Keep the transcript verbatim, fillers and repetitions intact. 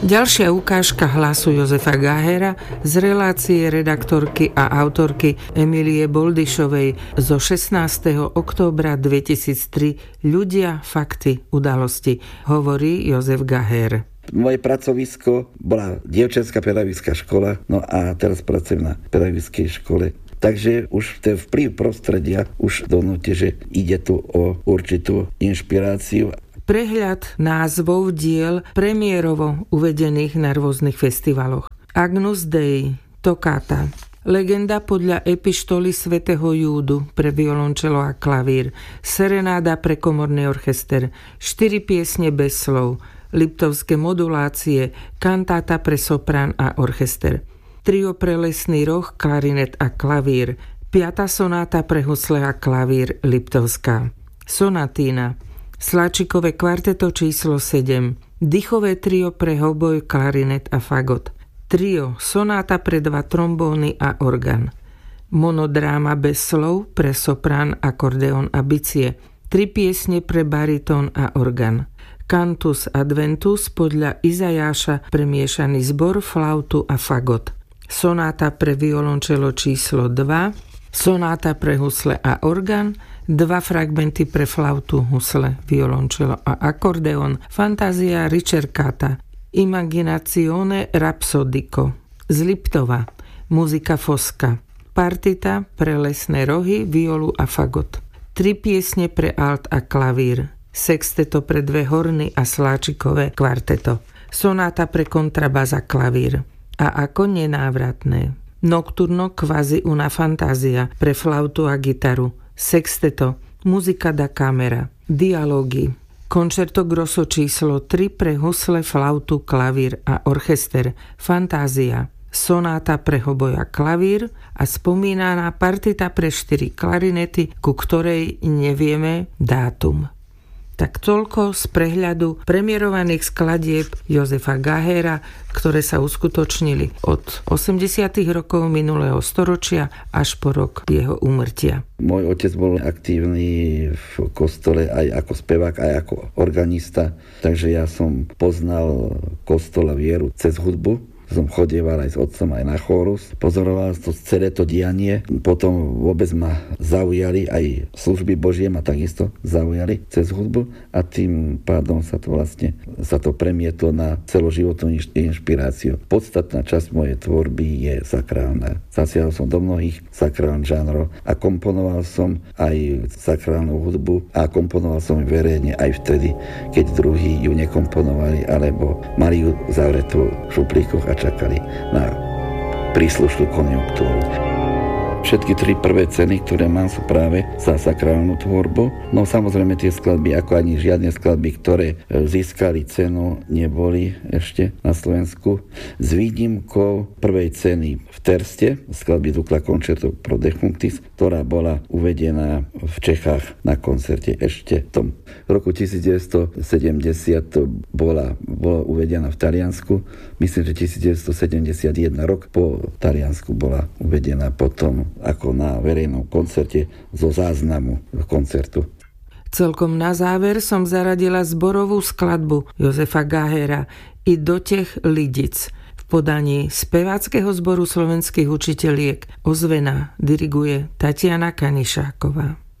Ďalšia ukážka hlasu Jozefa Gahera z relácie redaktorky a autorky Emilie Boldyšovej zo šestnásteho októbra dvetisíctri Ľudia, fakty, udalosti, hovorí Jozef Gaher. Moje pracovisko bola dievčenská pedagogická škola, no a teraz pracujem na pedagogickej škole. Takže už ten vplyv prostredia už donúte, že ide tu o určitú inšpiráciu. Prehľad názvov diel premiérovo uvedených na rôznych festivaloch. Agnus Dei, Toccata, Legenda podľa epištoly svätého Júdu pre violončelo a klavír, Serenáda pre komorný orchester, štyri piesne bez slov, Liptovské modulácie, kantáta pre soprán a orchester, trio pre lesný roh, klarinet a klavír, piata sonáta pre husle a klavír Liptovská, sonatína, Sláčikové kvarteto číslo sedem, dýchové trio pre hoboj, klarinet a fagot, trio, sonáta pre dva trombóny a orgán, monodráma bez slov pre soprán, akordeón a bicie, tri piesne pre baritón a orgán, Cantus Adventus podľa Izajáša pre miešaný zbor, flautu a fagot, sonáta pre violončelo číslo dva, sonáta pre husle a orgán, dva fragmenty pre flautu, husle, violončelo a akordeón, Fantázia ricercata, Immaginazione rapsodico, z Liptova, Muzika Fosca, partita pre lesné rohy, violu a fagot, tri piesne pre alt a klavír, sexteto pre dve horny a Sláčikové kvarteto, sonáta pre kontrabas a klavír a ako nenávratné Nocturno quasi una fantasia pre flautu a gitaru, sexteto, Musica da camera, dialógy, Concerto grosso číslo tri pre husle, flautu, klavír a orchester, Fantázia, sonáta pre hoboj a klavír a spomínaná partita pre štyri klarinety, ku ktorej nevieme dátum. Tak toľko z prehľadu premiérovaných skladieb Jozefa Gahera, ktoré sa uskutočnili od osemdesiatych rokov minulého storočia až po rok jeho úmrtia. Môj otec bol aktívny v kostole aj ako spevák, aj ako organista, takže ja som poznal kostol a vieru cez hudbu. Som chodieval aj s otcom aj na chórus, pozoroval to celé to dianie, potom vôbec ma zaujali aj služby Božie, ma takisto zaujali cez hudbu a tým pádom sa to vlastne sa to premietlo na celoživotnú inšpiráciu. Podstatná časť mojej tvorby je sakrálna. Zasiahol som do mnohých sakrálnych žánrov a komponoval som aj sakrálnu hudbu a komponoval som verejne aj vtedy, keď druhí ju nekomponovali alebo mali ju zavretú v šuplíkoch a čakali na príslušnú konjunktúru. Všetky tri prvé ceny, ktoré mám, sú práve za sakrálnu tvorbu. No samozrejme tie skladby, ako ani žiadne skladby, ktoré získali cenu, neboli ešte na Slovensku. S výnimkou prvej ceny v Terste, skladby Dukla Concerto pro Defunctis, ktorá bola uvedená v Čechách na koncerte ešte v tom roku devätnásťsedemdesiat bola, bola uvedená v Taliansku. Myslím, že devätnásťsedemdesiatjeden rok po Taliansku bola uvedená potom ako na verejnom koncerte zo záznamu koncertu. Celkom na záver som zaradila zborovú skladbu Jozefa Gahera I do tech lidic v podaní speváckeho zboru slovenských učiteľiek. Ozvena diriguje Tatiana Kanišáková.